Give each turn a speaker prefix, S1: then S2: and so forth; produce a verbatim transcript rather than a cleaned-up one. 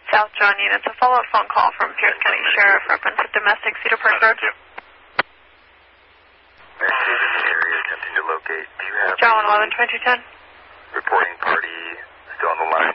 S1: South John units, a follow-up phone call from Pierce County Sheriff, reference to domestic Cedar Park Road.
S2: Area attempting to locate. Do you have
S1: John eleven twenty-two ten.
S2: reporting party still on the line?